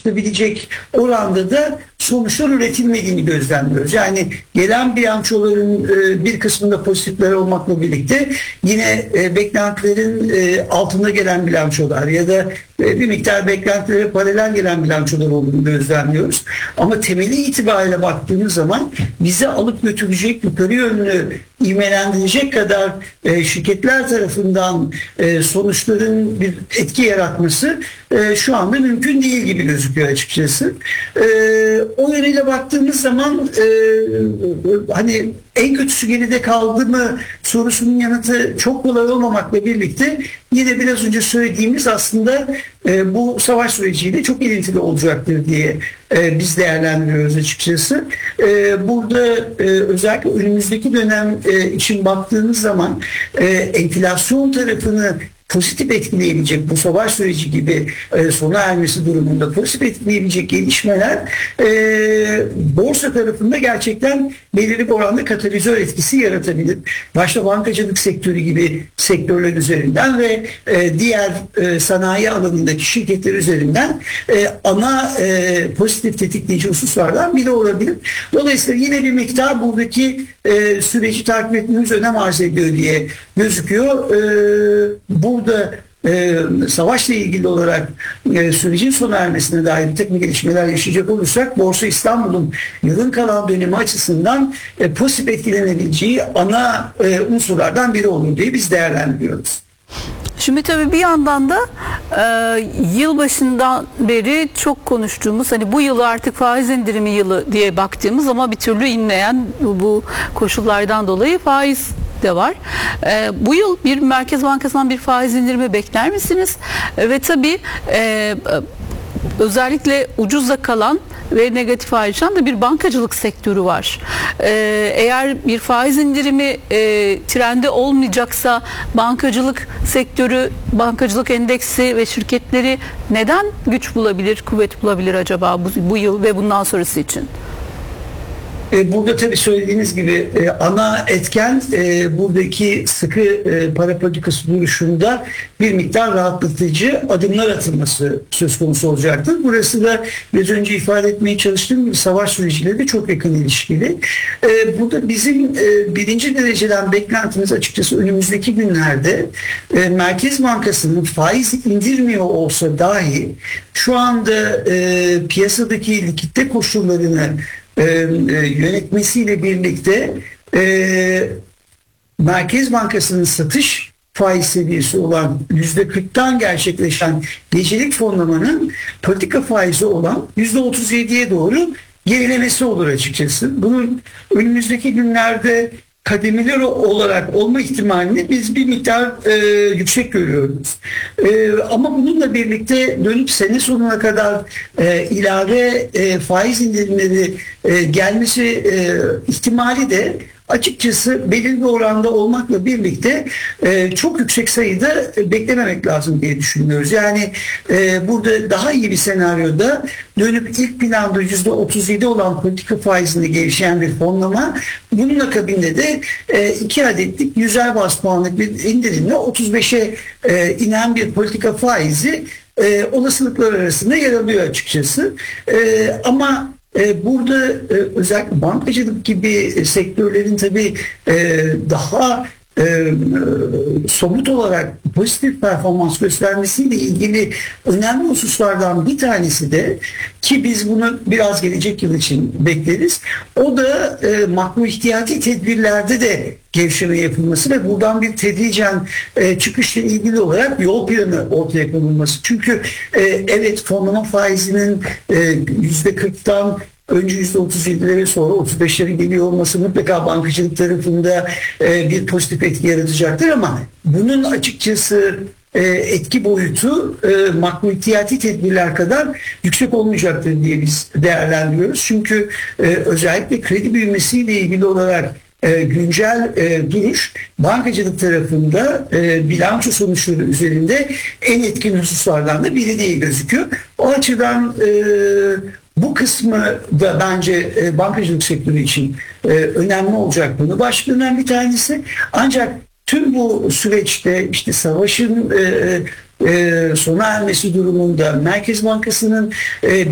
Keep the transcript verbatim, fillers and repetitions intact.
yansıtabilecek oranda da sonuçlar üretilmediğini gözlemliyoruz. Yani gelen bilançoların e, bir kısmında pozitifler olmakla birlikte yine e, beklentilerin e, altında gelen bilançolar ya da e, bir miktar beklentilere paralel gelen bilançolar olduğunu gözlemliyoruz. Ama temeli itibariyle baktığımız zaman bizi alıp götürecek, yukarı yönlü ivmelendirecek kadar e, şirketler tarafından e, sonuçların bir etki yaratması e, şu anda mümkün değil gibi gözüküyor açıkçası. E, o yönüyle baktığımız zaman e, hani en kötüsü geride kaldı mı sorusunun yanıtı çok kolay olmamakla birlikte yine biraz önce söylediğimiz aslında e, bu savaş süreciyle çok ilintili olacaktır diye e, biz değerlendiriyoruz açıkçası. E, burada e, özellikle önümüzdeki dönem e, için baktığımız zaman e, enflasyon tarafını pozitif etkileyebilecek bu savaş süreci gibi e, sona ermesi durumunda pozitif etkileyebilecek gelişmeler e, borsa tarafında gerçekten belirli bir oranda katalizör etkisi yaratabilir. Başta bankacılık sektörü gibi sektörler üzerinden ve e, diğer e, sanayi alanındaki şirketler üzerinden e, ana e, pozitif tetikleyici hususlardan biri olabilir. Dolayısıyla yine bir miktar buradaki e, süreci takip etmemiz önem arz ediyor diye gözüküyor. E, bu Burada e, savaşla ilgili olarak e, sürecin sona ermesine dair bir takım gelişmeler yaşayacak olursak Borsa İstanbul'un yılın kalan dönemi açısından e, pozitif etkilenebileceği ana e, unsurlardan biri olur diye biz değerlendiriyoruz. Şimdi tabii bir yandan da e, yılbaşından beri çok konuştuğumuz hani bu yıl artık faiz indirimi yılı diye baktığımız ama bir türlü inmeyen bu, bu koşullardan dolayı faiz de var. E, bu yıl bir Merkez Bankası'ndan bir faiz indirimi bekler misiniz? E, ve tabii e, özellikle ucuzda kalan ve negatif ayrışan da bir bankacılık sektörü var. Ee, eğer bir faiz indirimi e, trende olmayacaksa bankacılık sektörü, bankacılık endeksi ve şirketleri neden güç bulabilir, kuvvet bulabilir acaba bu, bu yıl ve bundan sonrası için? Burada tabii söylediğiniz gibi ana etken buradaki sıkı para politikası duruşunda bir miktar rahatlatıcı adımlar atılması söz konusu olacaktır. Burası da biraz önce ifade etmeye çalıştığım gibi savaş süreciyle de çok yakın ilişkili. Burada bizim birinci dereceden beklentimiz açıkçası önümüzdeki günlerde Merkez Bankası'nın faiz indirmiyor olsa dahi şu anda piyasadaki likitte koşullarını E, e, yönetmesiyle birlikte e, Merkez Bankası'nın satış faiz seviyesi olan yüzde kırktan gerçekleşen gecelik fonlamanın politika faizi olan yüzde otuz yediye doğru gerilemesi olur açıkçası. Bunun önümüzdeki günlerde kademeli olarak olma ihtimalini biz bir miktar e, yüksek görüyoruz. E, ama bununla birlikte dönüp sene sonuna kadar e, ilave e, faiz indirimleri e, gelmesi e, ihtimali de açıkçası belirli bir oranda olmakla birlikte e, çok yüksek sayıda e, beklememek lazım diye düşünüyoruz. Yani e, burada daha iyi bir senaryoda dönüp ilk planda yüzde otuz yedi olan politika faizinde gelişen bir fonlama, bunun akabinde de e, iki adetlik yüzer baz puanlık bir indirimle otuz beşe e, inen bir politika faizi e, olasılıklar arasında yer alıyor açıkçası. E, ama Burada özellikle bankacılık gibi sektörlerin tabii daha somut olarak pozitif performans göstermesiyle ilgili önemli hususlardan bir tanesi de, ki biz bunu biraz gelecek yıl için bekleriz, o da e, makro ihtiyati tedbirlerde de gevşeme yapılması ve buradan bir tedricen e, çıkışla ilgili olarak yol planı ortaya konulması. Çünkü e, evet fonlama faizinin e, yüzde kırktan önce yüzde otuz yedilere sonra otuz beşlere geliyor olması mutlaka bankacılık tarafında e, bir pozitif etki yaratacaktır, ama bunun açıkçası e, etki boyutu e, makro ihtiyati tedbirler kadar yüksek olmayacaktır diye biz değerlendiriyoruz. Çünkü e, özellikle kredi büyümesiyle ilgili olarak e, güncel e, duruş bankacılık tarafında e, bilanço sonuçları üzerinde en etkin hususlardan da biri diye gözüküyor. O açıdan e, bu kısmı da bence e, bankacılık sektörü için e, önemli olacak bunu. Başlığından bir tanesi. Ancak tüm bu süreçte işte savaşın e, e, sona ermesi durumunda Merkez Bankası'nın e,